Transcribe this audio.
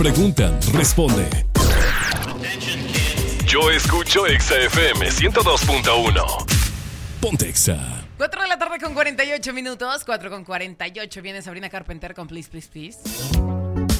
Preguntan, responde. Yo escucho Exa FM 102.1. Ponte Exa. 4 de la tarde con 48 minutos. 4 con 48. Viene Sabrina Carpenter con Please, Please, Please.